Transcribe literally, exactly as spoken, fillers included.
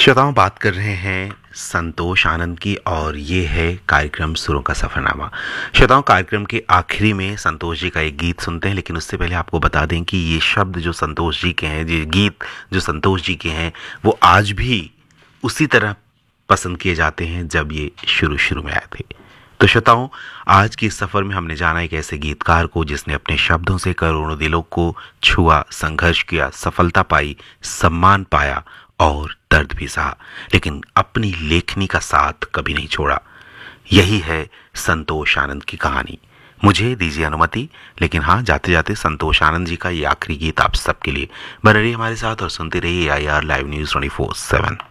श्रोताओं, बात कर रहे हैं संतोष आनंद की और ये है कार्यक्रम सुरों का सफरनामा। श्रोताओं, कार्यक्रम के आखिरी में संतोष जी का एक गीत सुनते हैं, लेकिन उससे पहले आपको बता दें कि ये शब्द जो संतोष जी के हैं, ये गीत जो संतोष जी के हैं, वो आज भी उसी तरह पसंद किए जाते हैं जब ये शुरू शुरू में आए थे। तो श्रोताओं, आज के इस सफ़र में हमने जाना एक ऐसे गीतकार को जिसने अपने शब्दों से करोड़ों दिलों को छुआ, संघर्ष किया, सफलता पाई, सम्मान पाया और दर्द भी सहा, लेकिन अपनी लेखनी का साथ कभी नहीं छोड़ा। यही है संतोष आनंद की कहानी। मुझे दीजिए अनुमति, लेकिन हाँ, जाते जाते संतोष आनंद जी का ये आखिरी गीत आप सबके लिए। बने रहिए हमारे साथ और सुनते रहिए I R live news twenty four seven.